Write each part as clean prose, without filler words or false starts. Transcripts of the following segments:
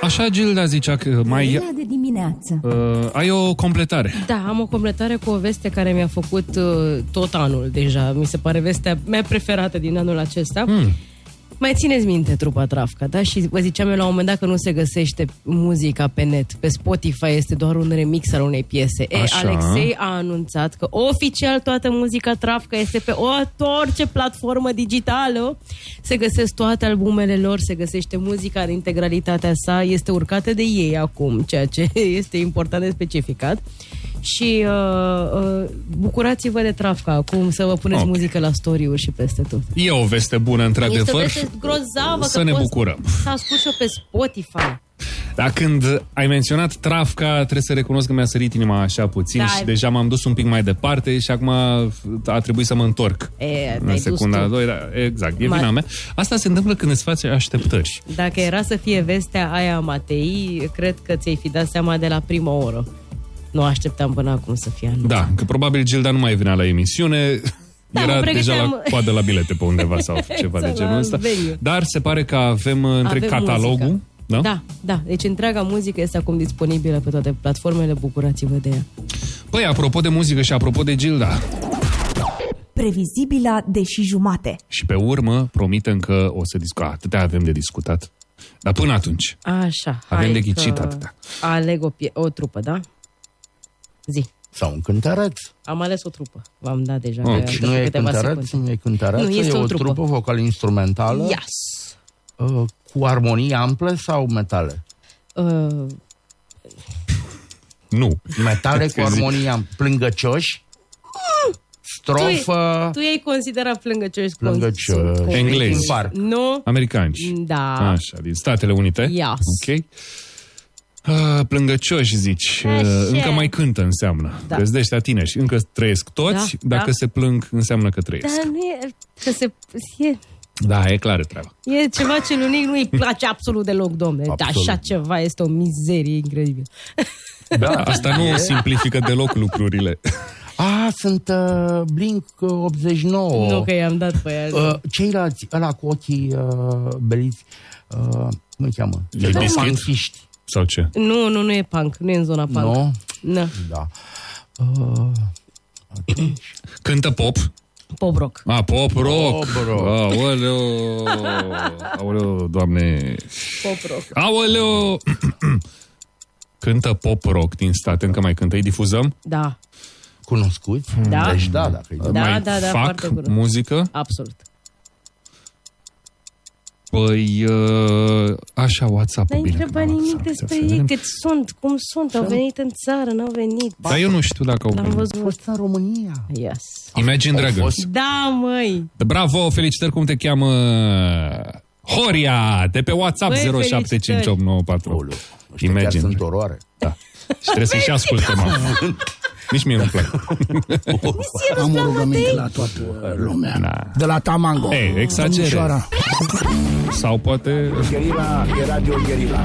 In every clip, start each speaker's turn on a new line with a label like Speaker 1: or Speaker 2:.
Speaker 1: Așa Gilda zicea că mai...
Speaker 2: de dimineață.
Speaker 1: Ai o completare.
Speaker 3: Da, am o completare cu o veste care mi-a făcut tot anul deja. Mi se pare vestea mea preferată din anul acesta. Mai țineți minte trupa Travka, da? Și vă ziceam eu la un moment dat că nu se găsește muzica pe net. Pe Spotify este doar un remix al unei piese. Alexei a anunțat că oficial toată muzica Travka este pe orice platformă digitală. Se găsesc toate albumele lor, se găsește muzica în integralitatea sa, este urcată de ei acum, ceea ce este important de specificat. Și bucurați-vă de Travka acum, să vă puneți muzică la story-uri și peste tot.
Speaker 1: E o veste bună, într-adevăr.
Speaker 3: Este o veste grozavă,
Speaker 1: să ne bucurăm.
Speaker 3: Să ascult și-o pe Spotify.
Speaker 1: Dar când ai menționat Travka, trebuie să recunosc că mi-a sărit inima așa puțin și deja m-am dus un pic mai departe și acum a trebuit să mă întorc. În secunda a doua, exact, e vina mea. Asta se întâmplă când îți faci așteptări.
Speaker 3: Dacă era să fie vestea aia Matei, cred că ți-ai fi dat seama de la prima oră. Nu așteptam până acum să fie anunțat.
Speaker 1: Da, că probabil Gilda nu mai venea la emisiune. Era deja la coadă la bilete pe undeva sau ceva de genul ăsta. Dar se pare că avem întreg catalogul. Da? Da. Deci întreaga muzică este acum disponibilă pe toate platformele. Bucurați-vă de ea. Păi, apropo de muzică și apropo de Gilda,
Speaker 2: previzibila de și jumate.
Speaker 1: Și pe urmă promitem că o să discutăm. Atâtea avem de discutat. Dar până atunci
Speaker 3: așa,
Speaker 1: avem de ghicit atâtea.
Speaker 3: Aleg o trupă, da? Zi.
Speaker 4: Sau un cântăreț.
Speaker 3: Am ales o trupă. V-am dat deja.
Speaker 4: Nu e cântăreț, nu e cântăreț. Nu, este o trupă vocal-instrumentală.
Speaker 3: Yes.
Speaker 4: Cu armonii ample sau metale?
Speaker 1: Nu.
Speaker 4: Metale cu armonii ample. Plângăcioși? Strofă...
Speaker 3: Tu ei considerat plângăcioși.
Speaker 1: Englezi.
Speaker 3: Nu.
Speaker 1: Americani.
Speaker 3: Da.
Speaker 1: Așa, din Statele Unite.
Speaker 3: Yes.
Speaker 1: Ok. Plângăcioși, zici. Încă mai cântă, înseamnă.
Speaker 3: Da.
Speaker 1: Vezi de ăștia tineri. Încă trăiesc toți. Dacă se plâng, înseamnă că trăiesc.
Speaker 3: Dar nu e... Că se... E...
Speaker 1: Da, e clară treaba.
Speaker 3: E ceva ce nu-i place absolut deloc, domnule. Așa ceva este o mizerie incredibilă.
Speaker 1: Da, asta nu simplifică deloc lucrurile.
Speaker 4: Sunt Blink 89.
Speaker 3: Nu, că i-am dat pe aia.
Speaker 4: Ceilalți, ăla cu ochii beliți, cum îi cheamă?
Speaker 1: Punkiști. Sau ce?
Speaker 3: Nu e punk. Nu e în zona punk.
Speaker 4: Nu?
Speaker 3: Nu.
Speaker 4: Da.
Speaker 1: Cântă pop?
Speaker 3: Pop rock.
Speaker 1: Pop rock. Aoleu, Doamne.
Speaker 3: Pop rock.
Speaker 1: Aoleu. Cântă pop rock din state. Încă mai cântă. Îi difuzăm?
Speaker 3: Da.
Speaker 4: Cunoscuți?
Speaker 3: Da.
Speaker 4: Deci dacă
Speaker 1: mai fac muzică?
Speaker 3: Absolut.
Speaker 1: Păi, așa, WhatsApp-ul,
Speaker 3: bine. N-ai întrebat nimic despre ei, cât sunt, cum sunt, au venit în țară, n-au venit.
Speaker 1: Dar eu nu știu dacă au venit.
Speaker 4: Au fost în România.
Speaker 3: Yes.
Speaker 1: Imagine Dragons.
Speaker 3: Da, măi.
Speaker 1: Bravo, felicitări, cum te cheamă? Horia, de pe WhatsApp 075894.
Speaker 4: Imagine. Sunt oroare.
Speaker 1: Da. Și trebuie să-și ascultăm. Nici mie nu-mi plac.
Speaker 5: Am o rugăminte la toată lumea. De la Tamango.
Speaker 1: Exagerez. Sau poate...
Speaker 5: Gherila, e Radio Gherila.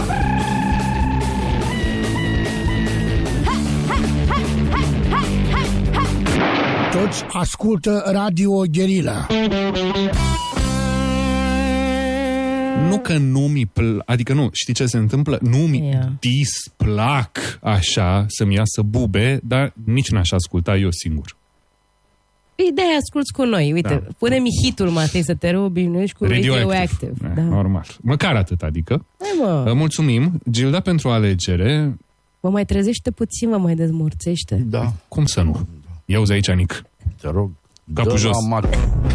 Speaker 5: Toți ascultă Radio Gherila.
Speaker 1: Nu că nu mi adică nu, știi ce se întâmplă? Nu mi displac așa să-mi iasă bube, dar nici n-aș asculta eu singur.
Speaker 3: De-aia asculți cu noi. Uite, pune-mi hitul, Matei, să te reobișnuiești cu Radioactive.
Speaker 1: Da. Normal. Măcar atât, adică. Mulțumim, Gilda, pentru alegere.
Speaker 3: Mă mai trezește puțin, mă mai dezmorțește.
Speaker 4: Da.
Speaker 1: Cum să nu? Ia uzi aici, Nic.
Speaker 4: Te rog.
Speaker 1: Capul jos.